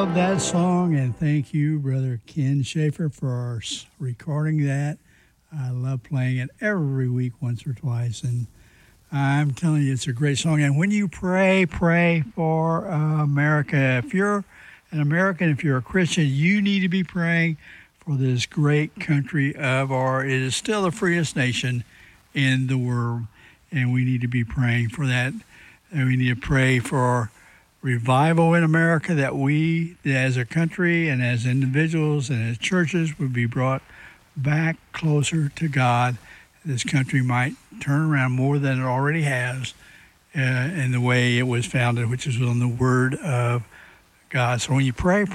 Love that song, and thank you, Brother Ken Schaefer, for recording that. I love playing it every week, once or twice, and I'm telling you, it's a great song. And when you pray for America. If you're an American, if you're a Christian, you need to be praying for this great country of ours. It is still the freest nation in the world, and we need to be praying for that. And we need to pray for revival in America, that we as a country and as individuals and as churches would be brought back closer to God. This country might turn around more than it already has in the way it was founded, which is on the Word of God. So when you pray